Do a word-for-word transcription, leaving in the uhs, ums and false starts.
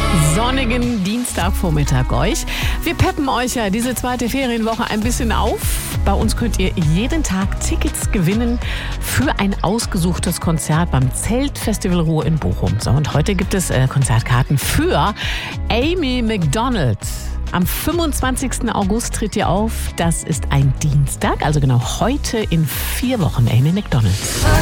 Sonnigen Dienstagvormittag euch. Wir peppen euch ja diese zweite Ferienwoche ein bisschen auf. Bei uns könnt ihr jeden Tag Tickets gewinnen für ein ausgesuchtes Konzert beim Zeltfestival Ruhr in Bochum. So, und heute gibt es äh, Konzertkarten für Amy Macdonald. Am fünfundzwanzigsten August tritt ihr auf. Das ist ein Dienstag, also genau heute in vier Wochen. Amy Macdonald.